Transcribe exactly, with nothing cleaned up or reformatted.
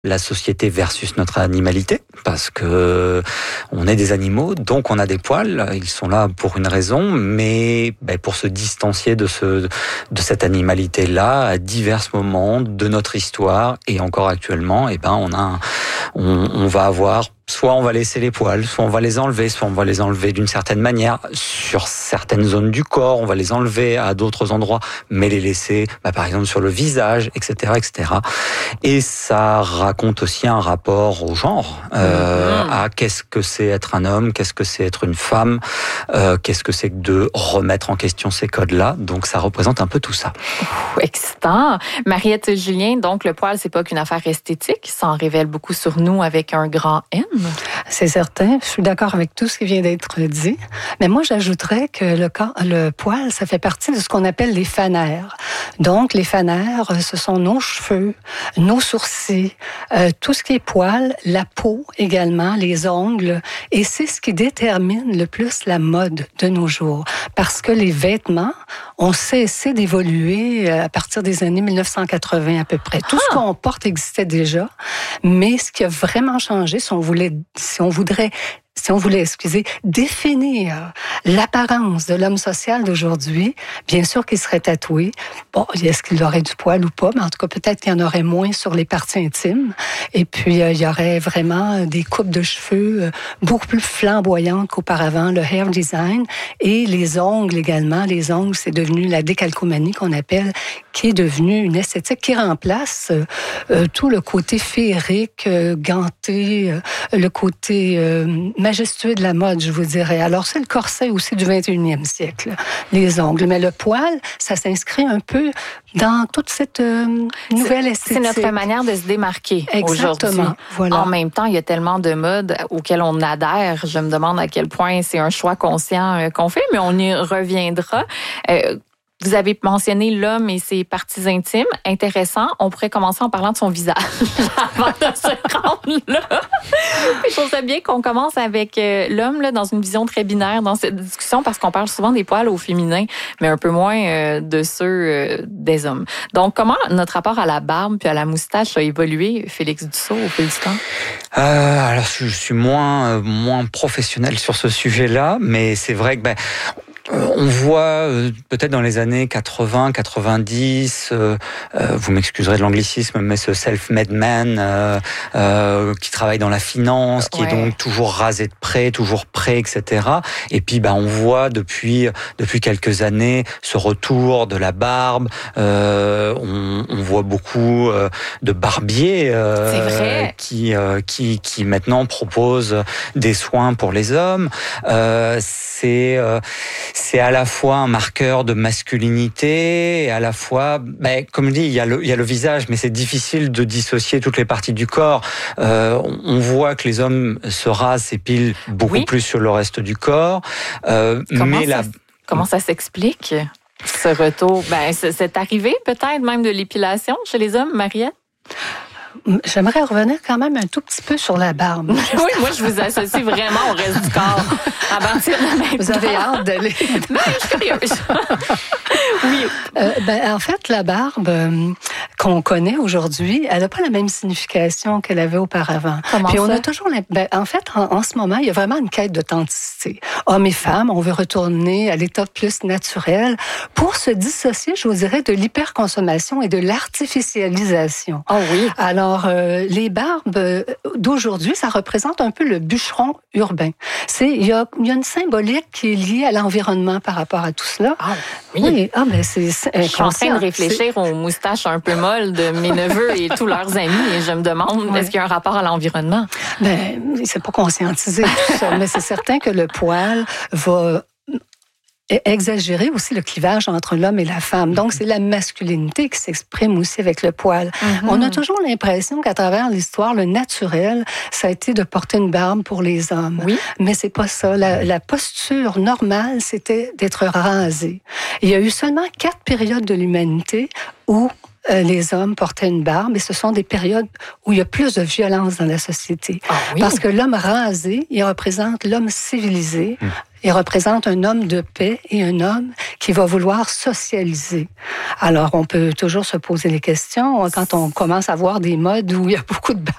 la société versus notre animalité, parce que on est des animaux, donc on a des poils, ils sont là pour une raison, mais ben, pour se distancier de ce de cette animalité-là à divers moments de notre histoire et encore actuellement, et ben on a on, on va avoir soit on va laisser les poils, soit on va les enlever, soit on va les enlever d'une certaine manière. Sur certaines zones du corps, on va les enlever à d'autres endroits, mais les laisser, bah, par exemple, sur le visage, et cetera, et cetera. Et ça raconte aussi un rapport au genre, euh, mmh. à qu'est-ce que c'est être un homme, qu'est-ce que c'est être une femme, euh, qu'est-ce que c'est que de remettre en question ces codes-là. Donc, ça représente un peu tout ça. Ouh, excitant. Mariette Julien, donc le poil, c'est pas qu'une affaire esthétique, ça en révèle beaucoup sur nous avec un grand N. C'est certain, je suis d'accord avec tout ce qui vient d'être dit, mais moi j'ajouterais que le, corps, le poil, ça fait partie de ce qu'on appelle les fanères. Donc les fanères, ce sont nos cheveux, nos sourcils, euh, tout ce qui est poil, la peau également, les ongles, et c'est ce qui détermine le plus la mode de nos jours, parce que les vêtements ont cessé d'évoluer à partir des années mille neuf cent quatre-vingts à peu près. Tout ce qu'on porte existait déjà, mais ce qui a vraiment changé, si on voulait, si on voudrait, si on voulait, excusez, définir l'apparence de l'homme social d'aujourd'hui, bien sûr qu'il serait tatoué. Bon, est-ce qu'il aurait du poil ou pas? Mais en tout cas, peut-être qu'il y en aurait moins sur les parties intimes. Et puis, euh, il y aurait vraiment des coupes de cheveux euh, beaucoup plus flamboyantes qu'auparavant, le hair design. Et les ongles également. Les ongles, c'est devenu la décalcomanie qu'on appelle, qui est devenue une esthétique qui remplace euh, euh, tout le côté féerique, euh, ganté, euh, le côté euh, majestueux de la mode, je vous dirais. Alors, c'est le corset aussi du vingt et unième siècle, les ongles. Mais le poil, ça s'inscrit un peu dans toute cette euh, nouvelle c'est, esthétique. C'est notre manière de se démarquer aujourd'hui. Voilà. En même temps, il y a tellement de modes auxquelles on adhère. Je me demande à quel point c'est un choix conscient euh, qu'on fait, mais on y reviendra. Euh, Vous avez mentionné l'homme et ses parties intimes. Intéressant. On pourrait commencer en parlant de son visage avant de se rendre là. Je trouve ça bien qu'on commence avec l'homme là, dans une vision très binaire dans cette discussion parce qu'on parle souvent des poils au féminin, mais un peu moins de ceux des hommes. Donc, comment notre rapport à la barbe puis à la moustache a évolué, Félix Dussault, au fil du temps? Euh, alors, je suis moins, moins professionnel sur ce sujet-là, mais c'est vrai que... Ben, on voit euh, peut-être dans les années quatre-vingts, quatre-vingt-dix, euh, euh, vous m'excuserez de l'anglicisme, mais ce self-made man euh, euh, qui travaille dans la finance, qui ouais. est donc toujours rasé de près, toujours prêt, et cetera. Et puis, bah, on voit depuis depuis quelques années ce retour de la barbe. Euh, on, on voit beaucoup euh, de barbiers euh, qui euh, qui qui maintenant proposent des soins pour les hommes. Euh, c'est euh, C'est à la fois un marqueur de masculinité et à la fois, ben, comme je dis, il y a le, il y a le visage, mais c'est difficile de dissocier toutes les parties du corps. Euh, on voit que les hommes se rasent, s'épilent beaucoup oui. plus sur le reste du corps. Euh, comment mais ça, la... comment ça s'explique, ce retour? Ben, c'est arrivé peut-être même de l'épilation chez les hommes, Mariette? J'aimerais revenir quand même un tout petit peu sur la barbe. Oui, moi, je vous associe vraiment au reste du corps. À partir de maintenant. Vous avez hâte d'aller. Ben, je suis curieuse. Oui. Euh, ben, en fait, la barbe euh, qu'on connaît aujourd'hui, elle n'a pas la même signification qu'elle avait auparavant. Comment Puis on ça? a toujours, ben, en fait, en, en ce moment, il y a vraiment une quête d'authenticité. Hommes et femmes, on veut retourner à l'état plus naturel pour se dissocier, je vous dirais, de l'hyperconsommation et de l'artificialisation. Oh oui. Alors, Alors, euh, les barbes d'aujourd'hui, ça représente un peu le bûcheron urbain. C'est, il y a, il y a une symbolique qui est liée à l'environnement par rapport à tout cela. Ah, oui. oui. Ah, ben c'est, c'est je suis en train de réfléchir aux moustaches un peu molles de mes neveux et tous leurs amis et je me demande, ouais. est-ce qu'il y a un rapport à l'environnement? Ben, c'est pas conscientisé tout ça, mais c'est certain que le poil va exagérer aussi le clivage entre l'homme et la femme. Donc, c'est la masculinité qui s'exprime aussi avec le poil. Mm-hmm. On a toujours l'impression qu'à travers l'histoire, le naturel, ça a été de porter une barbe pour les hommes. Oui. Mais c'est pas ça. La, la posture normale, c'était d'être rasé. Il y a eu seulement quatre périodes de l'humanité où Euh, les hommes portaient une barbe et ce sont des périodes où il y a plus de violence dans la société. Ah oui? Parce que l'homme rasé, il représente l'homme civilisé. Mmh. Il représente un homme de paix et un homme qui va vouloir socialiser. Alors, on peut toujours se poser des questions quand on commence à voir des modes où il y a beaucoup de